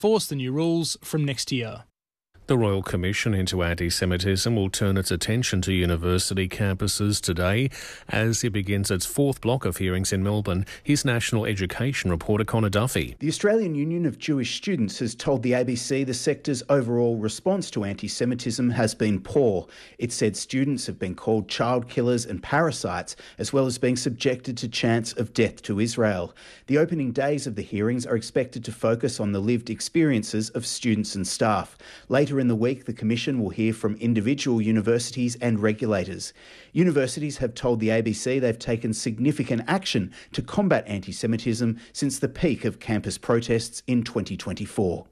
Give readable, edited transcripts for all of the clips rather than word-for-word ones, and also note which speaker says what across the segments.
Speaker 1: force the new rules from next year.
Speaker 2: The Royal Commission into Anti-Semitism will turn its attention to university campuses today as it begins its fourth block of hearings in Melbourne. Here's National Education reporter Connor Duffy.
Speaker 3: The Australian Union of Jewish Students has told the ABC the sector's overall response to anti-Semitism has been poor. It said students have been called child killers and parasites, as well as being subjected to chants of death to Israel. The opening days of the hearings are expected to focus on the lived experiences of students and staff. Later in the week, the Commission will hear from individual universities and regulators. Universities have told the ABC they've taken significant action to combat anti-Semitism since the peak of campus protests in 2024.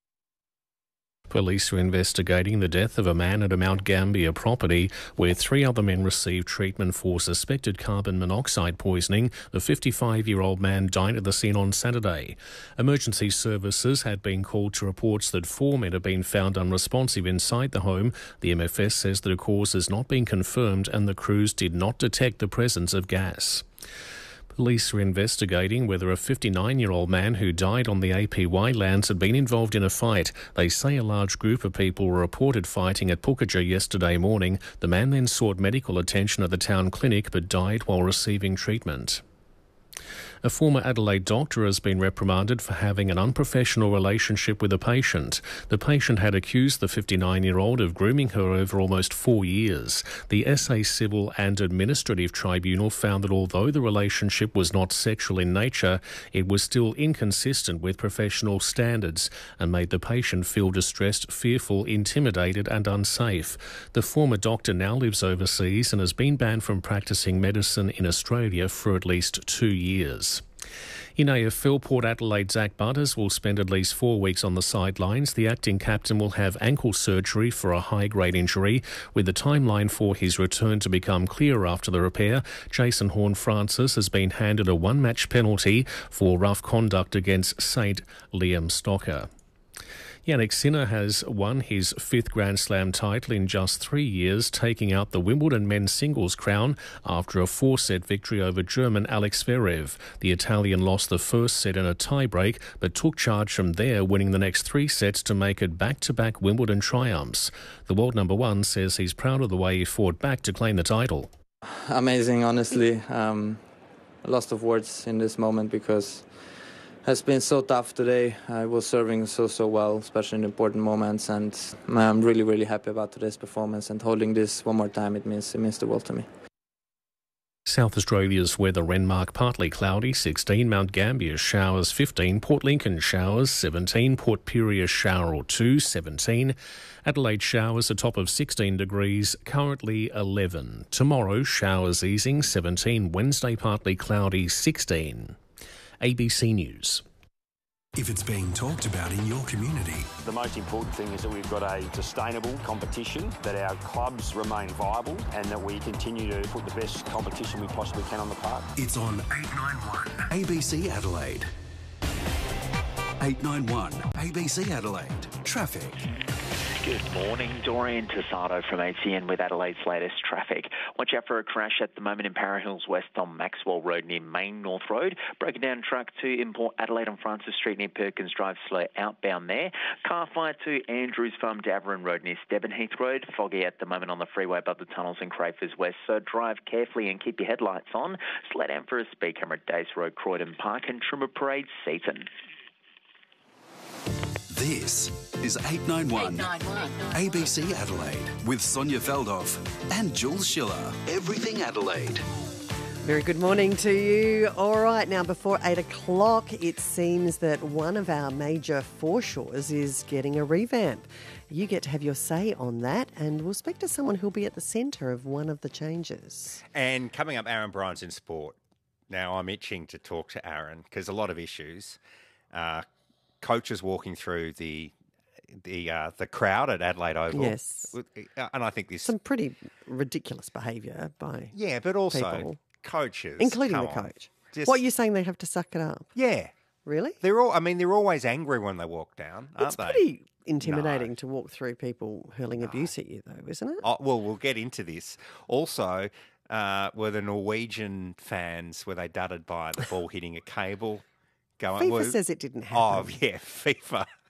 Speaker 2: Police are investigating the death of a man at a Mount Gambier property where 3 other men received treatment for suspected carbon monoxide poisoning. The 55-year-old man died at the scene on Saturday. Emergency services had been called to reports that 4 men had been found unresponsive inside the home. The MFS says that a cause has not been confirmed and the crews did not detect the presence of gas. Police are investigating whether a 59-year-old man who died on the APY lands had been involved in a fight. They say a large group of people were reported fighting at Pukaja yesterday morning. The man then sought medical attention at the town clinic but died while receiving treatment. A former Adelaide doctor has been reprimanded for having an unprofessional relationship with a patient. The patient had accused the 59-year-old of grooming her over almost 4 years. The SA Civil and Administrative Tribunal found that although the relationship was not sexual in nature, it was still inconsistent with professional standards and made the patient feel distressed, fearful, intimidated and unsafe. The former doctor now lives overseas and has been banned from practicing medicine in Australia for at least 2 years. In AFL, Port Adelaide Zach Butters will spend at least 4 weeks on the sidelines. The acting captain will have ankle surgery for a high-grade injury, with the timeline for his return to become clear after the repair. Jason Horne-Francis has been handed a 1-match penalty for rough conduct against St. Liam Stocker. Jannik Sinner has won his 5th Grand Slam title in just 3 years, taking out the Wimbledon men's singles crown after a 4-set victory over German Alex Zverev. The Italian lost the first set in a tie-break, but took charge from there, winning the next 3 sets to make it back-to-back Wimbledon triumphs. The world number 1 says he's proud of the way he fought back to claim the title.
Speaker 4: Amazing, honestly. Lost of words in this moment because has been so tough today. I was serving so well, especially in important moments, and I'm really, really happy about today's performance, and holding this one more time, it means the world to me.
Speaker 2: South Australia's weather: Renmark partly cloudy 16, Mount Gambier showers 15, Port Lincoln showers 17, Port Pirie shower or 2 17, Adelaide showers a top of 16 degrees, currently 11. Tomorrow showers easing 17, Wednesday partly cloudy 16. ABC News.
Speaker 5: If it's being talked about in your community.
Speaker 6: The most important thing is that we've got a sustainable competition, that our clubs remain viable and that we continue to put the best competition we possibly can on the park.
Speaker 5: It's on 891 ABC Adelaide. 891 ABC Adelaide. Traffic.
Speaker 7: Good morning, Dorian Tassado from ACN with Adelaide's latest traffic. Watch out for a crash at the moment in Para Hills West on Maxwell Road near Main North Road. Broken down truck to Import Adelaide on Francis Street near Perkins Drive, slow outbound there. Car fire to Andrews Farm, Davarin Road near Stebbin Heath Road. Foggy at the moment on the freeway above the tunnels in Crafers West, so drive carefully and keep your headlights on. Slow down for a speed camera at Dace Road, Croydon Park and Trimmer Parade, Seaton.
Speaker 5: This is 891 ABC Adelaide with Sonia Feldhoff and Jules Schiller. Everything Adelaide.
Speaker 8: Very good morning to you. All right, now before 8 o'clock, it seems that one of our major foreshores is getting a revamp. You get to have your say on that, and we'll speak to someone who'll be at the centre of one of the changes.
Speaker 9: And coming up, Aaron Bryant's in sport. Now, I'm itching to talk to Aaron because a lot of issues. Coaches walking through the crowd at Adelaide Oval.
Speaker 8: Yes.
Speaker 9: And I think this...
Speaker 8: Some pretty ridiculous behaviour by
Speaker 9: but also
Speaker 8: people.
Speaker 9: Coaches.
Speaker 8: Including the coach. What, you're saying they have to suck it up?
Speaker 9: Yeah.
Speaker 8: Really?
Speaker 9: They're always angry when they walk down, aren't they?
Speaker 8: It's pretty intimidating to walk through people hurling abuse at you, though, isn't it?
Speaker 9: Oh, well, we'll get into this. Also, were the Norwegian fans, were they dudded by the ball hitting a cable?
Speaker 8: FIFA says it didn't happen.
Speaker 9: Oh, yeah, FIFA.